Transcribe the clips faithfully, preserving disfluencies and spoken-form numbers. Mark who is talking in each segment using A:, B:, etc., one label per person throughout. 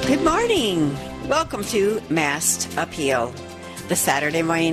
A: Good morning. Welcome to Masked Appeal, the Saturday morning,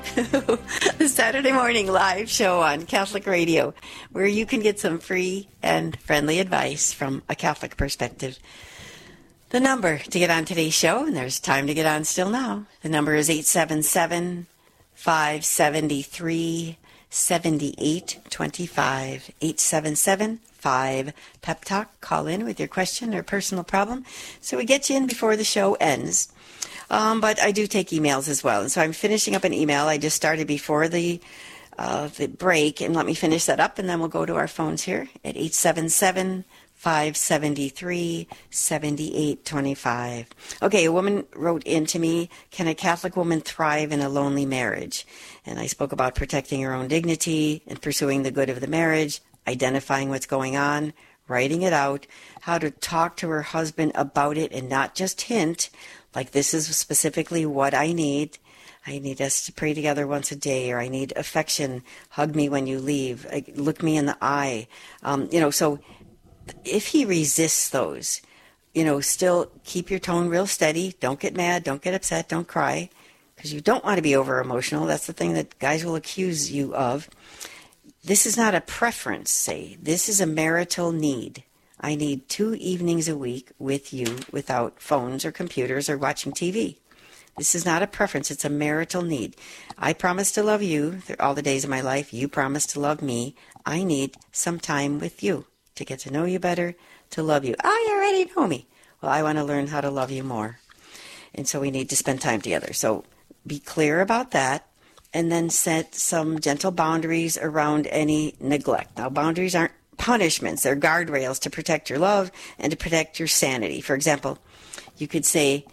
A: the Saturday morning live show on Catholic Radio, where you can get some free and friendly advice from a Catholic perspective. The number to get on today's show, and there's time to get on still now, the number is eight seven seven, five seven three, seven eight two five, eight seven seven, five Pep Talk. Call in with your question or personal problem so we get you in before the show ends. Um, but I do take emails as well, and so I'm finishing up an email I just started before the uh, the break, and let me finish that up, and then we'll go to our phones here at eight seven seven, five seven three, seven eight two five. Okay, a woman wrote in to me, can a Catholic woman thrive in a lonely marriage? And I spoke about protecting her own dignity and pursuing the good of the marriage, identifying what's going on, writing it out, how to talk to her husband about it and not just hint, like this is specifically what I need. I need us to pray together once a day, or I need affection, hug me when you leave, look me in the eye. Um, you know, so if he resists those, you know, still keep your tone real steady. Don't get mad. Don't get upset. Don't cry, because you don't want to be over emotional. That's the thing that guys will accuse you of. This is not a preference, say. This is a marital need. I need two evenings a week with you without phones or computers or watching T V. This is not a preference. It's a marital need. I promise to love you all the days of my life. You promise to love me. I need some time with you to get to know you better, to love you. I already know me. Well, I want to learn how to love you more. And so we need to spend time together. So be clear about that, and then set some gentle boundaries around any neglect. Now, boundaries aren't punishments. They're guardrails to protect your love and to protect your sanity. For example, you could say,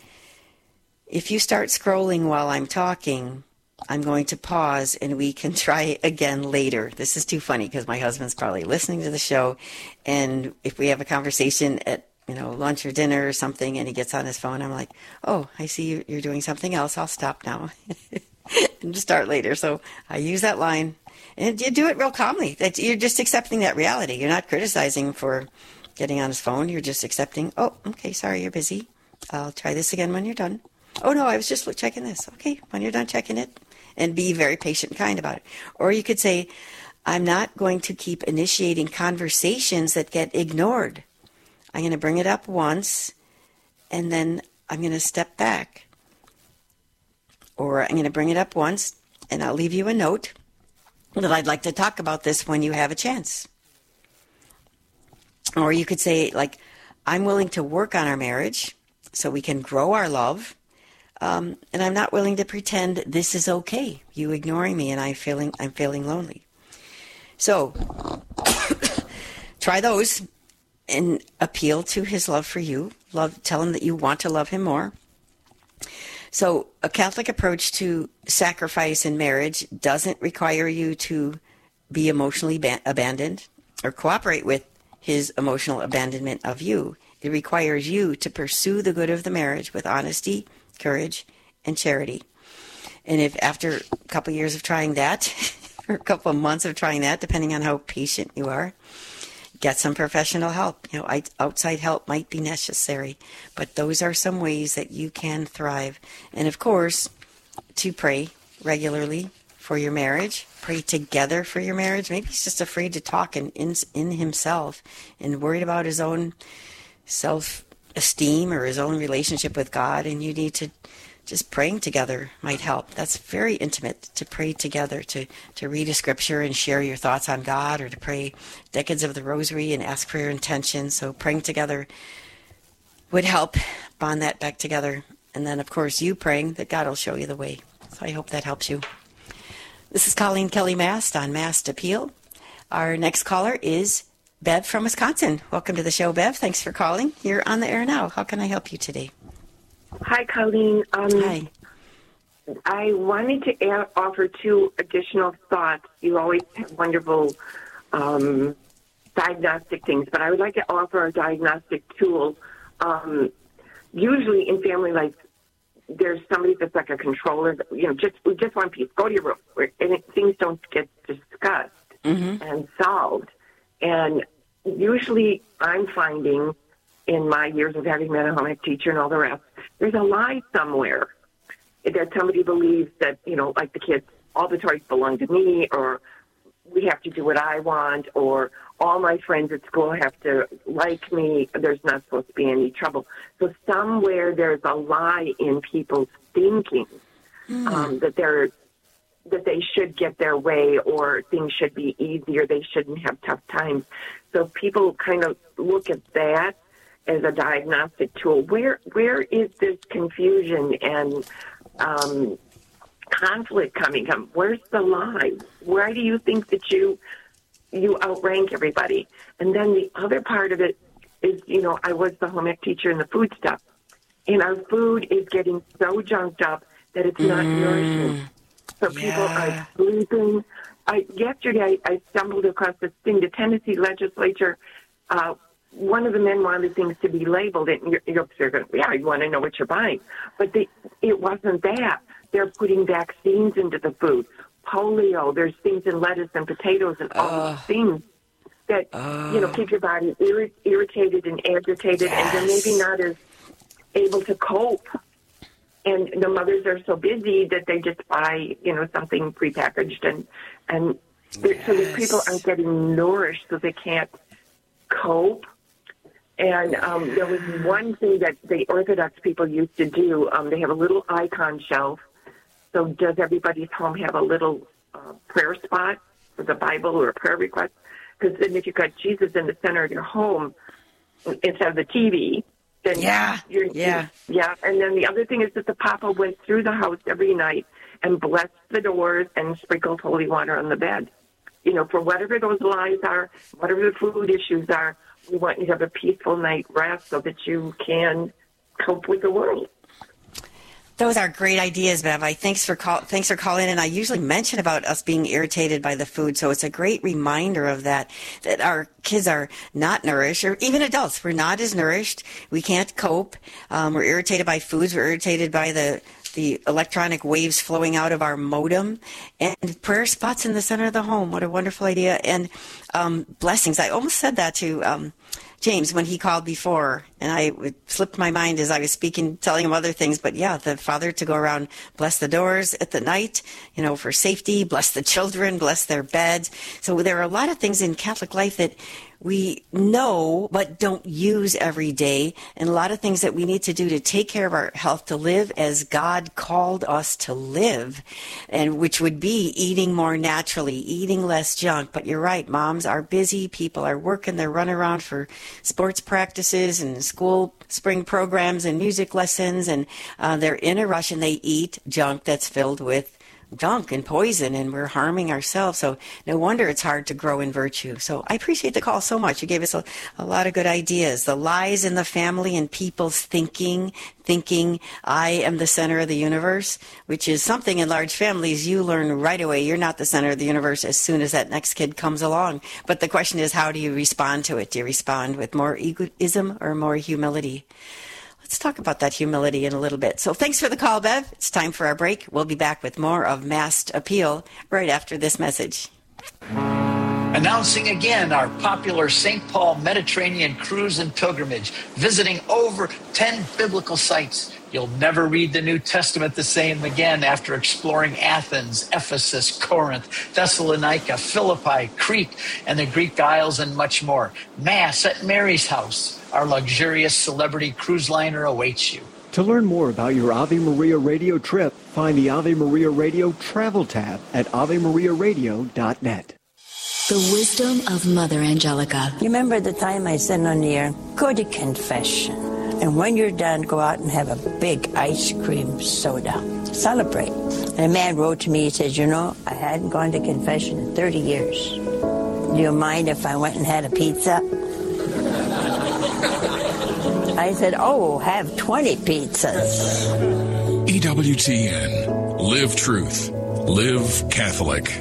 A: if you start scrolling while I'm talking, I'm going to pause and we can try again later. This is too funny because my husband's probably listening to the show, and if we have a conversation at, you know, lunch or dinner or something and he gets on his phone, I'm like, oh, I see you're doing something else. I'll stop now and just start later. So I use that line, and you do it real calmly. That you're just accepting that reality. You're not criticizing for getting on his phone. You're just accepting, oh, okay, sorry, you're busy. I'll try this again when you're done. Oh, no, I was just checking this. Okay, when you're done checking it. And be very patient and kind about it. Or you could say, I'm not going to keep initiating conversations that get ignored. I'm going to bring it up once, and then I'm going to step back. Or I'm going to bring it up once, and I'll leave you a note that I'd like to talk about this when you have a chance. Or you could say, like, I'm willing to work on our marriage so we can grow our love. Um, and I'm not willing to pretend this is okay. You ignoring me, and I'm feeling I'm feeling lonely. So try those and appeal to his love for you. Love, tell him that you want to love him more. So a Catholic approach to sacrifice in marriage doesn't require you to be emotionally ba- abandoned or cooperate with his emotional abandonment of you. It requires you to pursue the good of the marriage with honesty, courage, and charity. And if after a couple of years of trying that, or a couple of months of trying that, depending on how patient you are, get some professional help. You know, outside help might be necessary, but those are some ways that you can thrive. And of course, to pray regularly for your marriage, pray together for your marriage. Maybe he's just afraid to talk in, in, in himself and worried about his own self-esteem or his own relationship with God, and you need to just praying together might help. That's very intimate, to pray together, to, to read a scripture and share your thoughts on God, or to pray decades of the rosary and ask for your intention. So praying together would help bond that back together. And then, of course, you praying that God will show you the way. So I hope that helps you. This is Colleen Kelly Mast on Masked Appeal. Our next caller is Bev from Wisconsin. Welcome to the show, Bev. Thanks for calling. You're on the air now. How can I help you today?
B: Hi, Colleen. Um,
A: Hi.
B: I wanted to add, offer two additional thoughts. You always have wonderful um, diagnostic things, but I would like to offer a diagnostic tool. Um, usually in family life, there's somebody that's like a controller. That, you know, just we just one piece. Go to your room, and it, things don't get discussed
A: mm-hmm.
B: and solved. And usually, I'm finding in my years of having been a home ec teacher and all the rest, there's a lie somewhere that somebody believes that, you know, like the kids, all the toys belong to me, or we have to do what I want, or all my friends at school have to like me. There's not supposed to be any trouble. So somewhere there's a lie in people's thinking mm. um, that they're that they should get their way, or things should be easier. They shouldn't have tough times. So people kind of look at that as a diagnostic tool. Where where is this confusion and um, conflict coming from? Where's the lie? Why do you think that you you outrank everybody? And then the other part of it is, you know, I was the home ec teacher in the food stuff, and our food is getting so junked up that it's not mm. nourishing. So people yeah. are sleeping. I, yesterday, I, I stumbled across this thing. The Tennessee legislature, uh, one of the men wanted things to be labeled. And you're, you're going, yeah, you want to know what you're buying. But they, it wasn't that. They're putting vaccines into the food. Polio, there's things in lettuce and potatoes and all uh, these things that, uh, you know, keep your body irri- irritated and agitated, yes. and you're maybe not as able to cope. And the mothers are so busy that they just buy, you know, something prepackaged, and and yes. so these people aren't getting nourished, so they can't cope. And um, there was one thing that the Orthodox people used to do. Um, they have a little icon shelf. So does everybody's home have a little uh, prayer spot for the Bible or a prayer request? Because then if you've got Jesus in the center of your home instead of the T V, then
A: yeah,
B: you're,
A: yeah,
B: you're, yeah. And then the other thing is that the Papa went through the house every night and blessed the doors and sprinkled holy water on the bed. You know, for whatever those lies are, whatever the food issues are, we want you to have a peaceful night rest so that you can cope with the world.
A: Those are great ideas, Bev. I thanks for call, thanks for calling in. I usually mention about us being irritated by the food, so it's a great reminder of that, that our kids are not nourished, or even adults, we're not as nourished. We can't cope. Um, we're irritated by foods. We're irritated by the the electronic waves flowing out of our modem, and prayer spots in the center of the home. What a wonderful idea. And um, blessings. I almost said that to um, James when he called before, and I it slipped my mind as I was speaking, telling him other things. But yeah, the Father to go around, bless the doors at the night, you know, for safety, bless the children, bless their beds. So there are a lot of things in Catholic life that we know but don't use every day, and a lot of things that we need to do to take care of our health, to live as God called us to live, and which would be eating more naturally, eating less junk. But you're right, moms are busy, people are working, they're running around for sports practices and school spring programs and music lessons, and uh, they're in a rush and they eat junk that's filled with junk and poison, and we're harming ourselves. So no wonder it's hard to grow in virtue. So I appreciate the call so much. You gave us a, a lot of good ideas. The lies in the family and people's thinking, thinking I am the center of the universe, which is something in large families you learn right away. You're not the center of the universe as soon as that next kid comes along. But the question is, how do you respond to it? Do you respond with more egoism or more humility? Let's talk about that humility in a little bit. So thanks for the call, Bev. It's time for our break. We'll be back with more of Masked Appeal right after this message.
C: Announcing again our popular Saint Paul Mediterranean cruise and pilgrimage, visiting over ten biblical sites. You'll never read the New Testament the same again after exploring Athens, Ephesus, Corinth, Thessalonica, Philippi, Crete, and the Greek Isles, and much more. Mass at Mary's house. Our luxurious celebrity cruise liner awaits you.
D: To learn more about your Ave Maria Radio trip, find the Ave Maria Radio Travel tab at ave maria radio dot net.
E: The wisdom of Mother Angelica.
F: You remember the time I said on the air, go to confession. And when you're done, go out and have a big ice cream soda. Celebrate. And a man wrote to me, he says, you know, I hadn't gone to confession in thirty years. Do you mind if I went and had a pizza? I said, oh, have twenty pizzas.
G: E W T N. Live truth. Live Catholic.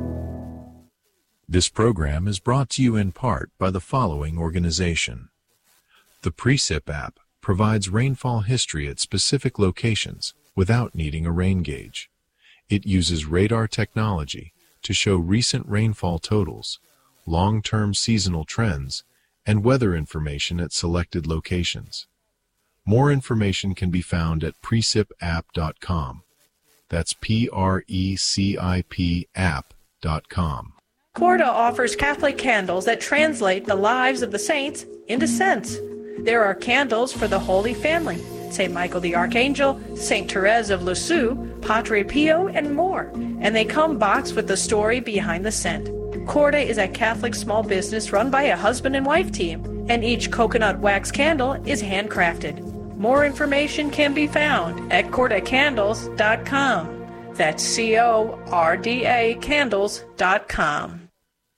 G: This program is brought to you in part by the following organization. The Precip app provides rainfall history at specific locations without needing a rain gauge. It uses radar technology to show recent rainfall totals, long-term seasonal trends, and weather information at selected locations. More information can be found at precip app dot com. That's P R E C I P app dot com.
H: Corda offers Catholic candles that translate the lives of the saints into scents. There are candles for the Holy Family, Saint Michael the Archangel, Saint Therese of Lisieux, Padre Pio, and more. And they come boxed with the story behind the scent. Corda is a Catholic small business run by a husband and wife team, and each coconut wax candle is handcrafted. More information can be found at corda candles dot com. That's C O R D A candles dot com.